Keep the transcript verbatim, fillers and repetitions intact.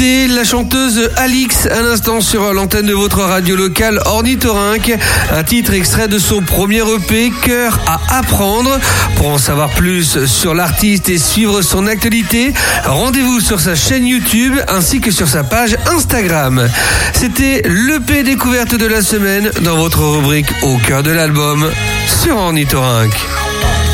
C'était la chanteuse Alix à l'instant sur l'antenne de votre radio locale Ornithorynque. Un titre extrait de son premier E P, Cœur à apprendre. Pour en savoir plus sur l'artiste et suivre son actualité, rendez-vous sur sa chaîne YouTube ainsi que sur sa page Instagram. C'était l'E P découverte de la semaine dans votre rubrique Au cœur de l'album sur Ornithorynque.